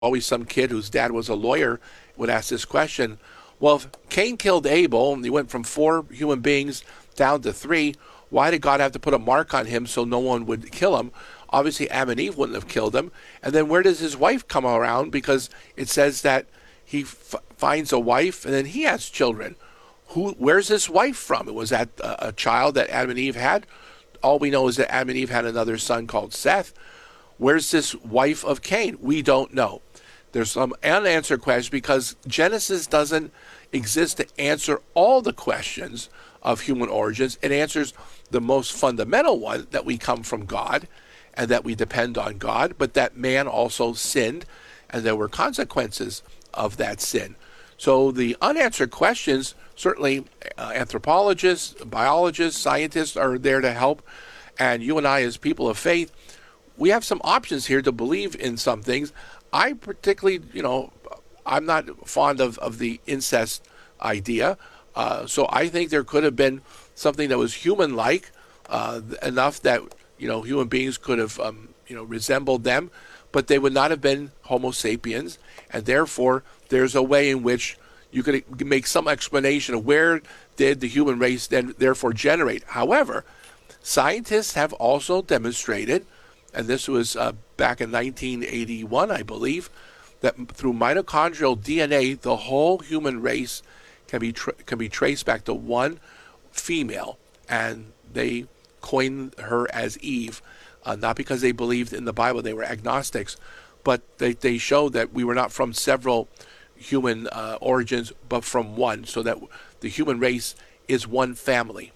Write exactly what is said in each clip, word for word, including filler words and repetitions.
always some kid whose dad was a lawyer would ask this question. Well, if Cain killed Abel and he went from four human beings down to three, why did God have to put a mark on him so no one would kill him? Obviously, Adam and Eve wouldn't have killed him. And then where does his wife come around? Because it says that he f- finds a wife and then he has children. Who? Where's this wife from? Was that a, a child that Adam and Eve had? All we know is that Adam and Eve had another son called Seth. Where's this wife of Cain? We don't know. There's some unanswered questions because Genesis doesn't exist to answer all the questions of human origins. It answers the most fundamental one, that we come from God and that we depend on God, but that man also sinned and there were consequences of that sin. So the unanswered questions, certainly uh, anthropologists, biologists, scientists are there to help. And you and I, as people of faith, we have some options here to believe in some things. I particularly, you know, I'm not fond of, of the incest idea. Uh, so I think there could have been something that was human-like, uh, enough that, you know, human beings could have, um, you know, resembled them, but they would not have been Homo sapiens. And therefore, there's a way in which you could make some explanation of where did the human race then therefore generate. However, scientists have also demonstrated, and this was uh, back in nineteen eighty-one, I believe, that through mitochondrial D N A, the whole human race can be tra- can be traced back to one female, and they coined her as Eve, uh, not because they believed in the Bible, they were agnostics, but they, they showed that we were not from several human uh, origins, but from one, so that the human race is one family.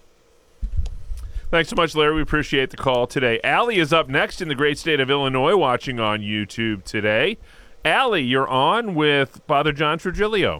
Thanks so much, Larry. We appreciate the call today. Allie is up next in the great state of Illinois, watching on YouTube today. Allie, you're on with Father John Trujillo.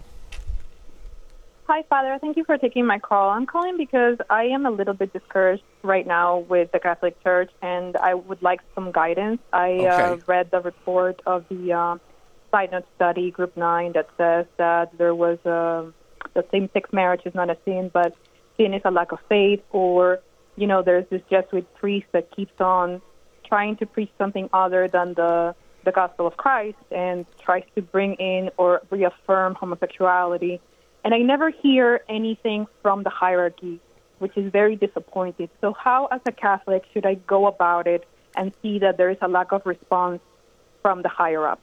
Hi, Father. Thank you for taking my call. I'm calling because I am a little bit discouraged right now with the Catholic Church, and I would like some guidance. I okay. uh, read the report of the uh, Synod study, Group nine, that says that there was uh, the same-sex marriage is not a sin, but sin is a lack of faith, or you know, there's this Jesuit priest that keeps on trying to preach something other than the, the gospel of Christ and tries to bring in or reaffirm homosexuality. And I never hear anything from the hierarchy, which is very disappointing. So how, as a Catholic, should I go about it and see that there is a lack of response from the higher-ups?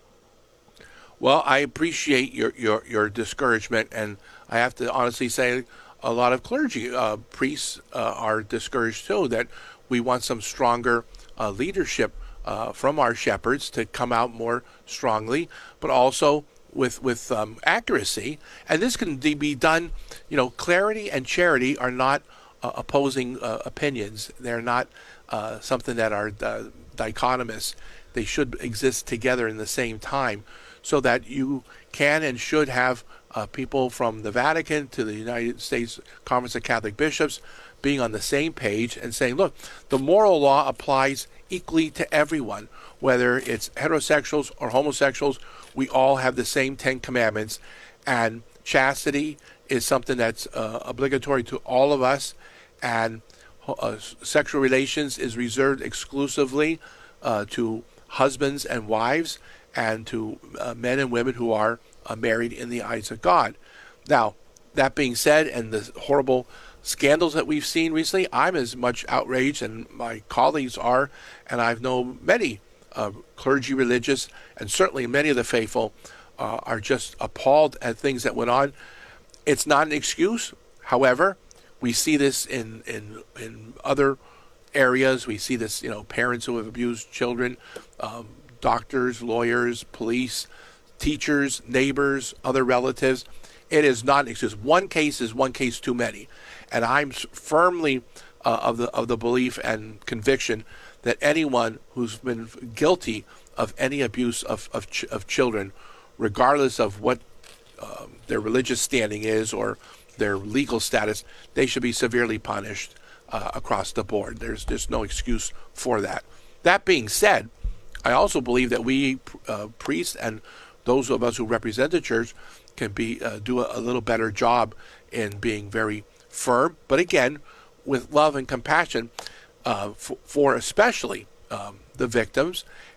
Well, I appreciate your, your, your discouragement, and I have to honestly say, a lot of clergy, uh, priests uh, are discouraged too, that we want some stronger uh, leadership uh, from our shepherds to come out more strongly, but also with with um, accuracy. And this can be done, you know, clarity and charity are not uh, opposing uh, opinions. They're not uh, something that are uh, dichotomous. They should exist together in the same time, so that you can and should have Uh, people from the Vatican to the United States Conference of Catholic Bishops being on the same page and saying, look, the moral law applies equally to everyone, whether it's heterosexuals or homosexuals. We all have the same Ten Commandments, and chastity is something that's uh, obligatory to all of us, and uh, sexual relations is reserved exclusively uh, to husbands and wives and to uh, men and women who are Uh, married in the eyes of God. Now, that being said, and the horrible scandals that we've seen recently, I'm as much outraged, and my colleagues are, and I've known many uh, clergy, religious, and certainly many of the faithful uh, are just appalled at things that went on. It's not an excuse. However, we see this in, in, in other areas. We see this, you know, parents who have abused children, um, doctors, lawyers, police, teachers, neighbors, other relatives. It is not an excuse. One case is one case too many, and I'm firmly uh, of the of the belief and conviction that anyone who's been guilty of any abuse of of, ch- of children, regardless of what um, their religious standing is or their legal status, they should be severely punished uh, across the board. There's there's no excuse for that. That being said, I also believe that we uh, priests and those of us who represent the church can be uh, do a, a little better job in being very firm, but again, with love and compassion uh, for, for especially um, the victims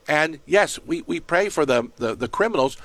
And yes, we, we pray for the, the, the criminals,